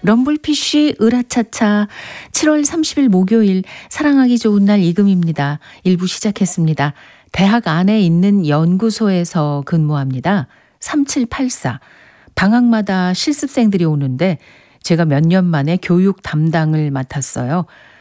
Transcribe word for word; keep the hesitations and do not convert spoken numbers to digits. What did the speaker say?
럼블피쉬 으라차차 칠월 삼십일 목요일 사랑하기 좋은 날 이금입니다. 일 부 시작했습니다. 대학 안에 있는 연구소에서 근무합니다. 삼칠팔사. 방학마다 실습생들이 오는데 제가 몇 년 만에 교육 담당을 맡았어요.